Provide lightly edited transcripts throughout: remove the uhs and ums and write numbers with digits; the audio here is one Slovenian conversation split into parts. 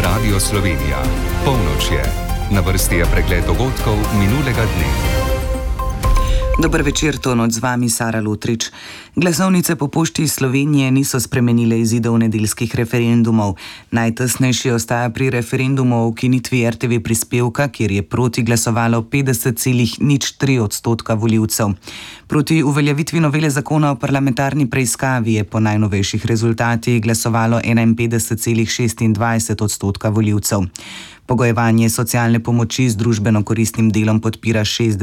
Radio Slovenija. Polnoč je. Na vrsti je pregled dogodkov minulega dne. Dober večer, to noč z vami Sara Lutrič. Glasovnice po pošti iz Slovenije niso spremenile izidov nedeljskih referendumov. Najtesnejši ostaja pri referendumu o ukinitvi RTV prispevka, kjer je proti glasovalo 50,03% volivcev. Proti uveljavitvi novele zakona o parlamentarni preiskavi je po najnovejših rezultatih glasovalo 51,26% volivcev. Pogojevanje socialne pomoči z družbeno koristnim delom podpira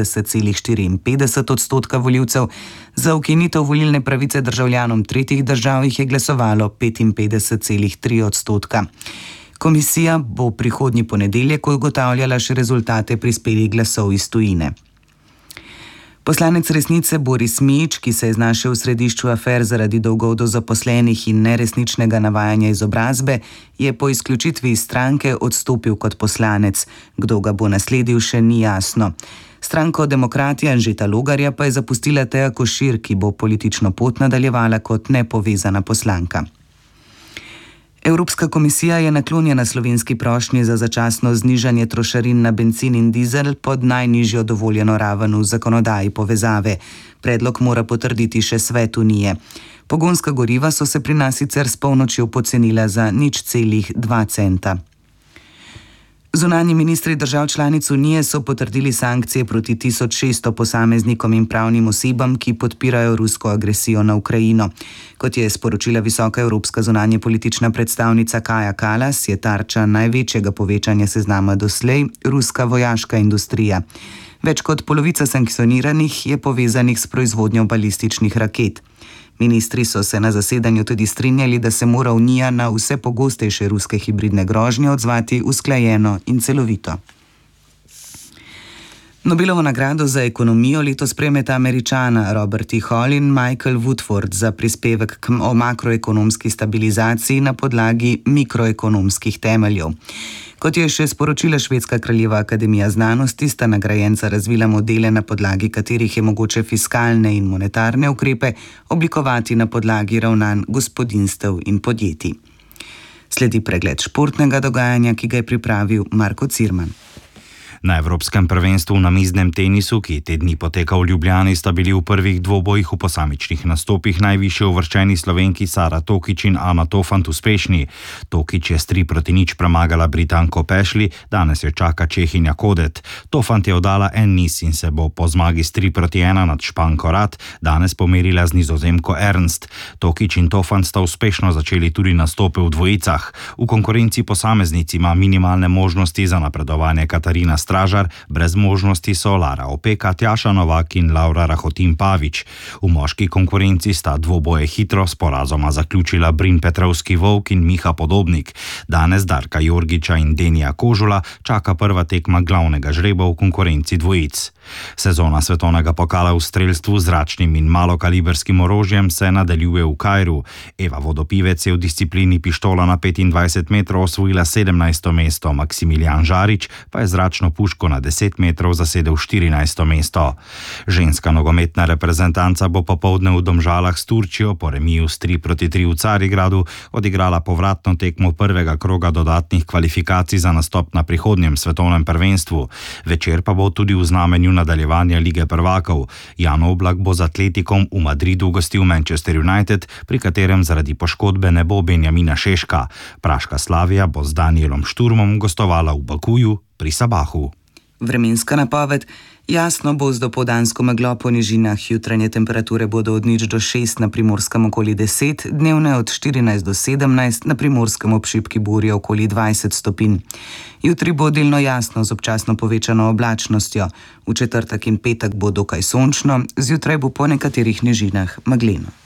60,54% volivcev, za ukinitev volilne pravice državljanom tretjih držav jih je glasovalo 55,3%. Komisija bo prihodnji ponedeljek ugotavljala še rezultate prispelih glasov iz tujine. Poslanec Resnice Boris Mijić, ki se je znašel v središču afer zaradi dolgov do zaposlenih in neresničnega navajanja izobrazbe, je po izključitvi iz stranke odstopil kot poslanec. Kdo ga bo nasledil, še ni jasno. Stranko Demokrati Anžeta Logarja pa je zapustila Teja Košir, ki bo politično pot nadaljevala kot nepovezana poslanka. Evropska komisija je naklonjena slovenski prošnji za začasno znižanje trošarin na bencin in dizel pod najnižjo dovoljeno raven v zakonodaji povezave. Predlog mora potrditi še Svet Unije. Pogonska goriva so se pri nas sicer s polnočjo pocenila za 0,2 centa. Zunanji ministri držav članic Unije so potrdili sankcije proti 1600 posameznikom in pravnim osebam, ki podpirajo rusko agresijo na Ukrajino. Kot je sporočila visoka evropska zunanje politična predstavnica Kaja Kallas, je tarča največjega povečanja seznama doslej ruska vojaška industrija. Več kot polovica sankcioniranih je povezanih s proizvodnjo balističnih raket. Ministri so se na zasedanju tudi strinjali, da se mora Unija na vse pogostejše ruske hibridne grožnje odzvati usklajeno in celovito. Nobelovo nagrado za ekonomijo letos prejmeta Američana Robert T. Hall in Michael Woodford za prispevek o makroekonomski stabilizaciji na podlagi mikroekonomskih temeljev. Kot je še sporočila Švedska kraljeva akademija znanosti, sta nagrajenca razvila modele, na podlagi katerih je mogoče fiskalne in monetarne ukrepe oblikovati na podlagi ravnanj gospodinjstev in podjetij. Sledi pregled športnega dogajanja, ki ga je pripravil Marko Cirman. Na Evropskem prvenstvu v namiznem tenisu, ki te dni poteka v Ljubljani, sta bili v prvih dvobojih v posamičnih nastopih najvišje uvrščeni Slovenki Sara Tokić in Ana Tofant uspešni. Tokić je s 3-0 premagala Britanko Pešli, danes jo čaka Čehinja Kodet. Tofant je oddala en niz in se bo po zmagi s 3-1 nad Španko Rat danes pomerila z Nizozemko Ernst. Tokić in Tofant sta uspešno začeli tudi nastope v dvojicah. V konkurenci posameznic ima minimalne možnosti za napredovanje Katarina Stražar, brez možnosti so Lara Opeka, Tjaša Novak in Laura Rahotin Pavič. V moški konkurenci sta dvoboje hitro s porazoma zaključila Brin Petrovski Volk in Miha Podobnik. Danes Darka Jorgiča in Denija Kožula čaka prva tekma glavnega žreba v konkurenci dvojic. Sezona svetovnega pokala v strelstvu z zračnim in malokaliberskim orožjem se nadaljuje v Kairu. Eva Vodopivec je v disciplini pištola na 25 metrov osvojila 17. mesto, Maksimilijan Žarič pa je zračno puško na 10 metrov zasedel 14. mesto. Ženska nogometna reprezentanca bo popoldne v Domžalah s Turčijo po remiju s 3-3 v Carigradu odigrala povratno tekmo prvega kroga dodatnih kvalifikacij za nastop na prihodnjem svetovnem prvenstvu. Večer pa bo tudi v znamenju nadaljevanja Lige prvakov. Jan Oblak bo z Atletikom v Madridu gostil Manchester United, pri katerem zaradi poškodbe ne bo Benjamina Šeška. Praška Slavija bo z Danielom Šturmom gostovala v Bakuju pri Sabahu. Vremenska napoved. Jasno bo z dopoldansko meglo po nižinah, jutranje temperature bodo od 0 do 6, na Primorskem okoli 10, dnevne od 14 do 17, na Primorskem ob šibki burji okoli 20 stopinj. Jutri bo delno jasno z občasno povečano oblačnostjo. V četrtek in petek bo dokaj sončno, zjutraj bo po nekaterih nižinah megleno.